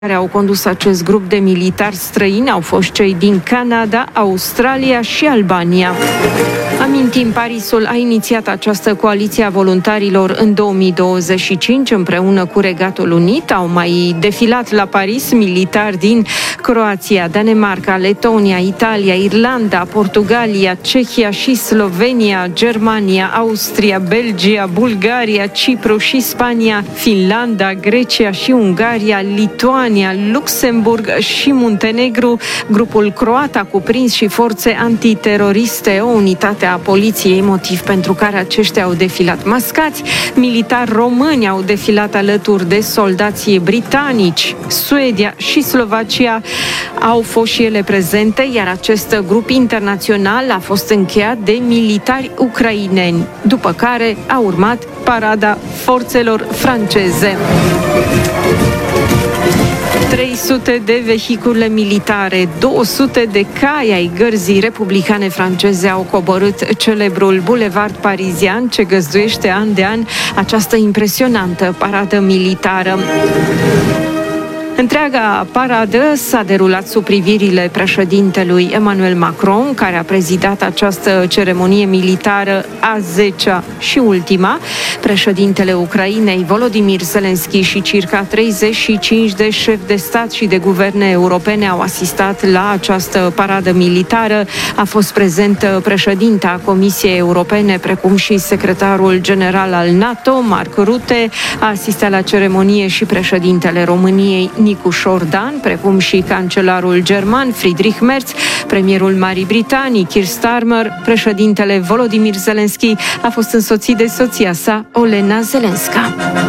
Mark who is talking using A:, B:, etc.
A: care au condus acest grup de militari străini au fost cei din Canada, Australia și Albania. Amintim, Parisul a inițiat această coaliție a voluntarilor în 2025 împreună cu Regatul Unit. Au mai defilat la Paris militari din Croația, Danemarca, Letonia, Italia, Irlanda, Portugalia, Cehia și Slovenia, Germania, Austria, Belgia, Bulgaria, Cipru și Spania, Finlanda, Grecia și Ungaria, Lituania, Luxemburg și Muntenegru. Grupul croat a cuprins și forțe antiteroriste, o unitate a poliției, motiv pentru care aceștia au defilat mascați. Militari români au defilat alături de soldații britanici. Suedia și Slovacia au fost și ele prezente, iar acest grup internațional a fost încheiat de militari ucraineni, după care a urmat parada forțelor franceze. 300 de vehicule militare, 200 de cai ai gărzii republicane franceze au coborât celebrul bulevard parizian ce găzduiește an de an această impresionantă paradă militară. Întreaga paradă s-a derulat sub privirile președintelui Emmanuel Macron, care a prezidat această ceremonie militară a 10-a și ultima. Președintele Ucrainei, Volodymyr Zelensky, și circa 35 de șefi de stat și de guverne europene au asistat la această paradă militară. A fost prezentă președinta Comisiei Europene, precum și secretarul general al NATO, Mark Rutte. A asistat la ceremonie și președintele României, Nicu Șordan, precum și cancelarul german Friedrich Merz, premierul Marii Britanii Keir Starmer. Președintele Volodymyr Zelensky a fost însoțit de soția sa, Olena Zelenska.